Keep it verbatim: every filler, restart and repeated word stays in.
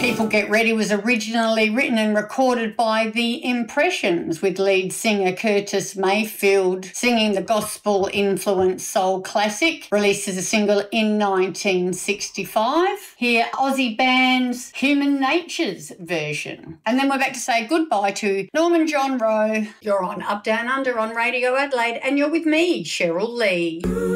People Get Ready was originally written and recorded by The Impressions, with lead singer Curtis Mayfield singing the gospel-influenced soul classic, released as a single in nineteen sixty-five. Here, Aussie band's Human Nature's version. And then we're back to say goodbye to Norman John Rowe. You're on Up Down Under on Radio Adelaide, and you're with me, Cheryl Lee.